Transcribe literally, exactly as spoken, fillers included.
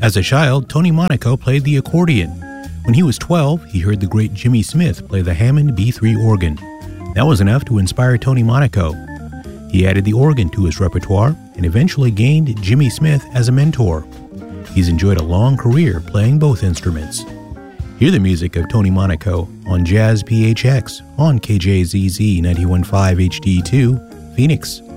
As a child, Tony Monaco played the accordion. When he was twelve, he heard the great Jimmy Smith play the Hammond B three organ. That was enough to inspire Tony Monaco. He added the organ to his repertoire and eventually gained Jimmy Smith as a mentor. He's enjoyed a long career playing both instruments. Hear the music of Tony Monaco on Jazz P H X on K J Z Z ninety-one point five H D two, Phoenix.